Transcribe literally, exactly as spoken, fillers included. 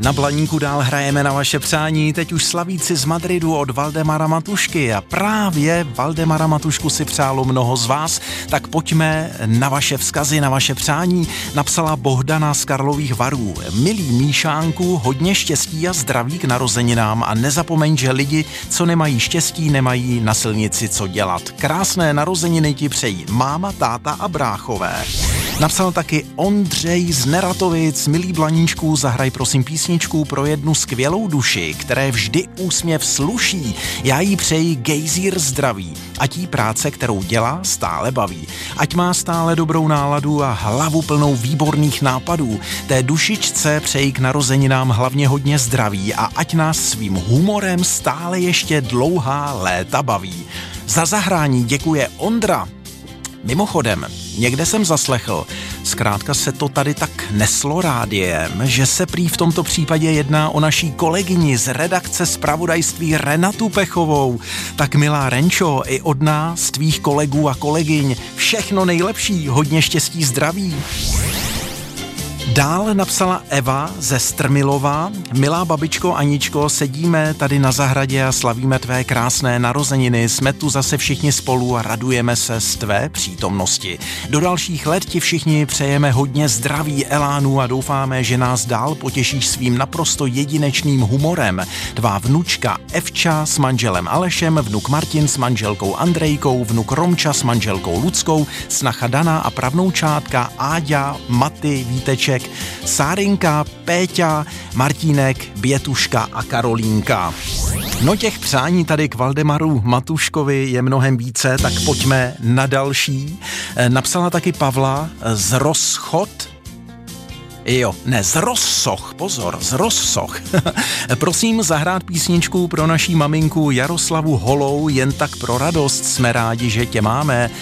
Na Blaníku dál hrajeme na vaše přání, teď už slavíci z Madridu od Valdemara Matušky a právě Valdemara Matušku si přálo mnoho z vás, tak pojďme na vaše vzkazy, na vaše přání. Napsala Bohdana z Karlových Varů. Milý Míšánku, hodně štěstí a zdraví k narozeninám a nezapomeň, že lidi, co nemají štěstí, nemají na silnici co dělat. Krásné narozeniny ti přejí máma, táta a bráchové. Napsal taky Ondřej z Neratovic. Milý Blaníčku, zahraj prosím písničku pro jednu skvělou duši, které vždy úsměv sluší. Já jí přeji gejzír zdraví, ať jí práce, kterou dělá, stále baví. Ať má stále dobrou náladu a hlavu plnou výborných nápadů. Té dušičce přeji k narozeninám hlavně hodně zdraví a ať nás svým humorem stále ještě dlouhá léta baví. Za zahrání děkuje Ondra. Mimochodem, někde jsem zaslechl, zkrátka se to tady tak neslo rádiem, že se prý v tomto případě jedná o naší kolegyni z redakce zpravodajství Renatu Pechovou. Tak milá Renčo, i od nás, tvých kolegů a kolegyň, všechno nejlepší, hodně štěstí, zdraví. Dál napsala Eva ze Strmilova. Milá babičko Aničko, sedíme tady na zahradě a slavíme tvé krásné narozeniny. Jsme tu zase všichni spolu a radujeme se z tvé přítomnosti. Do dalších let ti všichni přejeme hodně zdraví, elánu a doufáme, že nás dál potěšíš svým naprosto jedinečným humorem. Tvá vnučka Evča s manželem Alešem, vnuk Martin s manželkou Andrejkou, vnuk Romča s manželkou Luckou, snacha Dana a pravnoučátka Áďa, Maty, Víteček, Sárinka, Péťa, Martínek, Bětuška a Karolínka. No těch přání tady k Valdemaru Matuškovi je mnohem více, tak pojďme na další. Napsala taky Pavla z Rozchod. Jo, ne, z Rozsoch, pozor, z Rozsoch. Prosím zahrát písničku pro naší maminku Jaroslavu Holou, jen tak pro radost, jsme rádi, že tě máme.